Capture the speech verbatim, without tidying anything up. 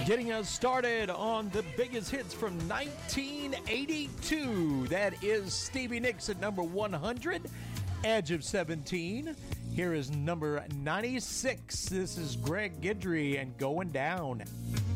Getting us started on the biggest hits from nineteen eighty-two. That is Stevie Nicks at number one hundred, Edge of seventeen. Here is number ninety-six. This is Greg Gidry and Going Down.